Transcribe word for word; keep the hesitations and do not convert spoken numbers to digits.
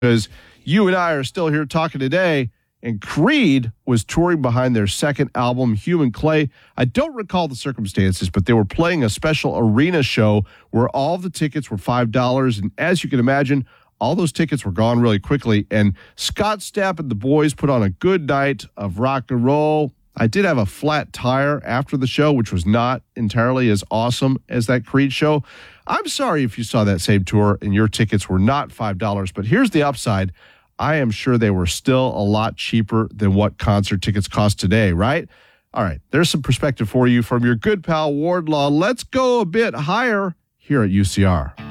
because you and I are still here talking today, and Creed was touring behind their second album, Human Clay. I don't recall the circumstances, but they were playing a special arena show where all the tickets were five dollars, and as you can imagine, all those tickets were gone really quickly, and Scott Stapp and the boys put on a good night of rock and roll. I did have a flat tire after the show, which was not entirely as awesome as that Creed show. I'm sorry if you saw that same tour and your tickets were not five dollars, but here's the upside. I am sure they were still a lot cheaper than what concert tickets cost today, right? All right, there's some perspective for you from your good pal Wardlaw. Let's go a bit higher here at U C R.